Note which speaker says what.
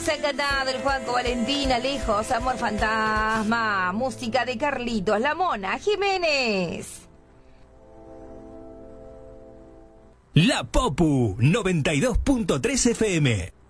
Speaker 1: Sacatá del Juanco, Valentina, Lejos, Amor Fantasma, música de Carlitos, La Mona, Jiménez.
Speaker 2: La Popu 92.3 FM.